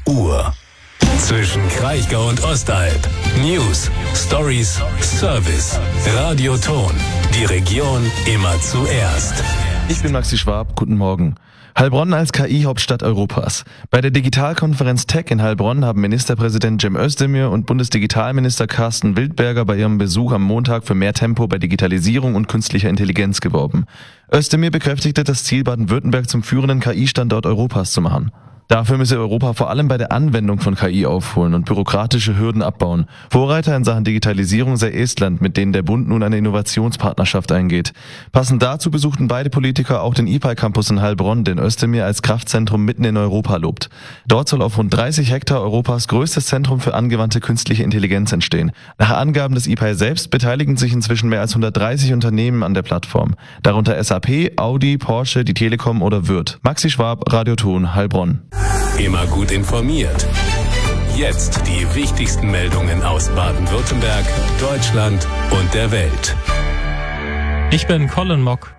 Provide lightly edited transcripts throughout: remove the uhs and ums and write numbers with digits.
Uhr. Zwischen Kraichgau und Ostalb. News, Stories, Service. Radioton. Die Region immer zuerst. Ich bin Maxi Schwab, guten Morgen. Heilbronn als KI-Hauptstadt Europas. Bei der Digitalkonferenz Tech in Heilbronn haben Ministerpräsident Cem Özdemir und Bundesdigitalminister Carsten Wildberger bei ihrem Besuch am Montag für mehr Tempo bei Digitalisierung und künstlicher Intelligenz geworben. Özdemir bekräftigte das Ziel, Baden-Württemberg zum führenden KI-Standort Europas zu machen. Dafür müsse Europa vor allem bei der Anwendung von KI aufholen und bürokratische Hürden abbauen. Vorreiter in Sachen Digitalisierung sei Estland, mit denen der Bund nun eine Innovationspartnerschaft eingeht. Passend dazu besuchten beide Politiker auch den IPAI-Campus in Heilbronn, den Özdemir als Kraftzentrum mitten in Europa lobt. Dort soll auf rund 30 Hektar Europas größtes Zentrum für angewandte künstliche Intelligenz entstehen. Nach Angaben des IPAI selbst beteiligen sich inzwischen mehr als 130 Unternehmen an der Plattform. Darunter SAP, Audi, Porsche, die Telekom oder Würth. Maxi Schwab, Radioton, Heilbronn. Immer gut informiert. Jetzt die wichtigsten Meldungen aus Baden-Württemberg, Deutschland und der Welt. Ich bin Colin Mock.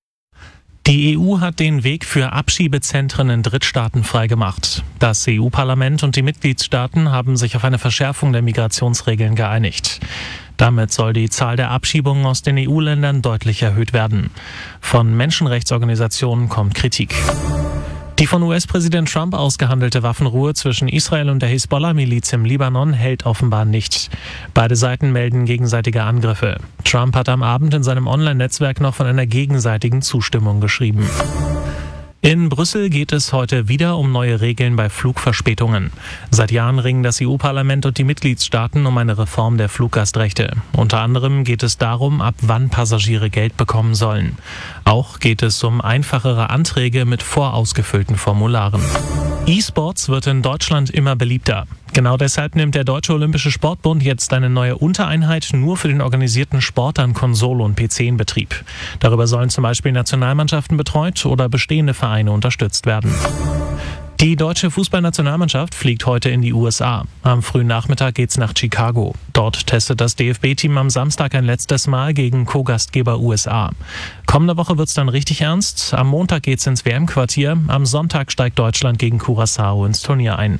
Die EU hat den Weg für Abschiebezentren in Drittstaaten freigemacht. Das EU-Parlament und die Mitgliedstaaten haben sich auf eine Verschärfung der Migrationsregeln geeinigt. Damit soll die Zahl der Abschiebungen aus den EU-Ländern deutlich erhöht werden. Von Menschenrechtsorganisationen kommt Kritik. Die von US-Präsident Trump ausgehandelte Waffenruhe zwischen Israel und der Hisbollah-Miliz im Libanon hält offenbar nicht. Beide Seiten melden gegenseitige Angriffe. Trump hat am Abend in seinem Online-Netzwerk noch von einer gegenseitigen Zustimmung geschrieben. In Brüssel geht es heute wieder um neue Regeln bei Flugverspätungen. Seit Jahren ringen das EU-Parlament und die Mitgliedstaaten um eine Reform der Fluggastrechte. Unter anderem geht es darum, ab wann Passagiere Geld bekommen sollen. Auch geht es um einfachere Anträge mit vorausgefüllten Formularen. E-Sports wird in Deutschland immer beliebter. Genau deshalb nimmt der Deutsche Olympische Sportbund jetzt eine neue Untereinheit nur für den organisierten Sport an Konsole und PC in Betrieb. Darüber sollen zum Beispiel Nationalmannschaften betreut oder bestehende Vereine unterstützt werden. Die deutsche Fußballnationalmannschaft fliegt heute in die USA. Am frühen Nachmittag geht's nach Chicago. Dort testet das DFB-Team am Samstag ein letztes Mal gegen Co-Gastgeber USA. Kommende Woche wird's dann richtig ernst. Am Montag geht's ins WM-Quartier. Am Sonntag steigt Deutschland gegen Curaçao ins Turnier ein.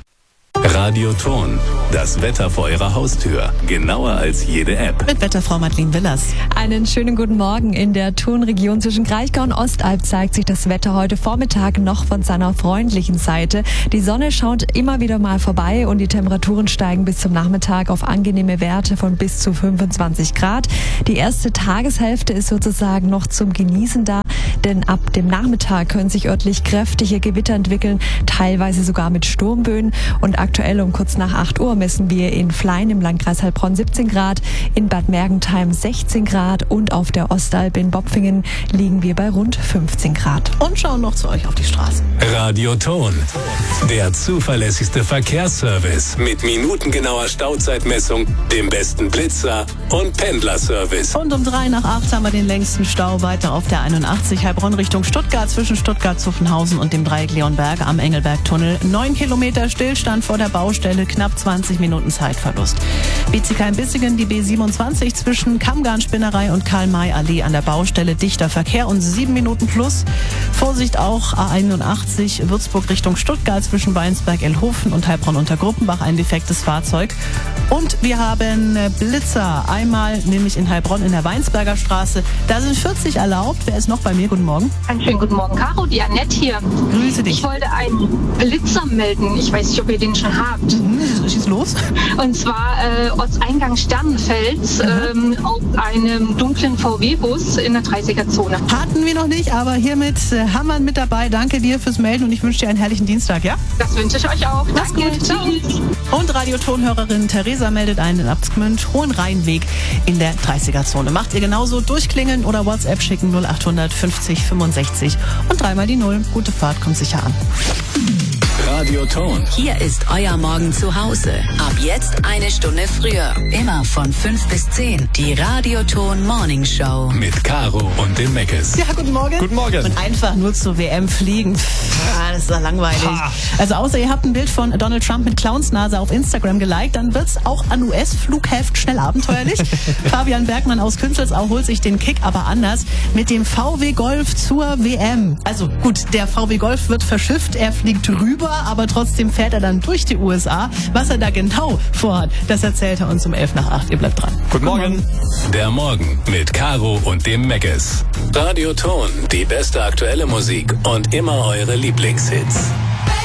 Radioton, das Wetter vor Ihrer Haustür. Genauer als jede App. Mit Wetterfrau Madeleine Willers. Einen schönen guten Morgen. In der Turnregion zwischen Kraichgau und Ostalb zeigt sich das Wetter heute Vormittag noch von seiner freundlichen Seite. Die Sonne schaut immer wieder mal vorbei und die Temperaturen steigen bis zum Nachmittag auf angenehme Werte von bis zu 25 Grad. Die erste Tageshälfte ist sozusagen noch zum Genießen da, denn ab dem Nachmittag können sich örtlich kräftige Gewitter entwickeln, teilweise sogar mit Sturmböen. Und aktuell um kurz nach 8 Uhr messen wir in Flein im Landkreis Heilbronn 17 Grad, in Bad Mergentheim 16 Grad und auf der Ostalb in Bopfingen liegen wir bei rund 15 Grad. Und schauen noch zu euch auf die Straßen. Radioton, der zuverlässigste Verkehrsservice mit minutengenauer Stauzeitmessung, dem besten Blitzer und Pendlerservice. Und um 3 nach 8 haben wir den längsten Stau weiter auf der 81 Heilbronn Richtung Stuttgart zwischen Stuttgart-Zuffenhausen und dem Dreieck Leonberg am Engelberg-Tunnel. 9 Kilometer Stillstand vor der Baustelle, knapp 20 Minuten Zeitverlust. Bietigheim-Bissingen, die B27 zwischen Kammgarn-Spinnerei und Karl-May-Allee an der Baustelle, dichter Verkehr und 7 Minuten plus. Vorsicht auch A81 Würzburg Richtung Stuttgart zwischen Weinsberg-Elhofen und Heilbronn-Untergruppenbach, ein defektes Fahrzeug. Und wir haben Blitzer, einmal nämlich in Heilbronn in der Weinsberger Straße. Da sind 40 erlaubt. Wer ist noch bei mir? Guten Morgen. Einen schönen guten Morgen, Caro, die Annette hier. Grüße dich. Ich wollte einen Blitzer melden. Ich weiß nicht, ob ihr den schon habt. Schieß los. Und zwar Ortseingang Sternenfels auf einem dunklen VW-Bus in der 30er-Zone. Hatten wir noch nicht, aber hiermit haben wir mit dabei. Danke dir fürs Melden und ich wünsche dir einen herrlichen Dienstag, ja? Das wünsche ich euch auch. Mach's gut. Ciao. Und Radiotonhörerin Theresa meldet einen in Abtsgmünd, Hohenrheinweg in der 30er-Zone. Macht ihr genauso, durchklingeln oder WhatsApp schicken 0800 50 65 und 3 mal die 0. Gute Fahrt, kommt sicher an. Radioton. Hier ist euer Morgen zu Hause. Ab jetzt eine Stunde früher. Immer von 5 bis 10. Die Radioton Morning Show. Mit Caro und dem Meckes. Ja, guten Morgen. Guten Morgen. Und einfach nur zur WM fliegen. Das ist doch langweilig. Also außer ihr habt ein Bild von Donald Trump mit Clownsnase auf Instagram geliked, dann wird's auch an US-Flughäfen schnell abenteuerlich. Fabian Bergmann aus Künzelsau holt sich den Kick aber anders mit dem VW Golf zur WM. Also gut, der VW Golf wird verschifft, er fliegt rüber, aber trotzdem fährt er dann durch die USA. Was er da genau vorhat, das erzählt er uns um 7:11. Ihr bleibt dran. Guten Morgen. Der Morgen mit Caro und dem Megges. Radio Ton, die beste aktuelle Musik und immer eure Lieblingshits.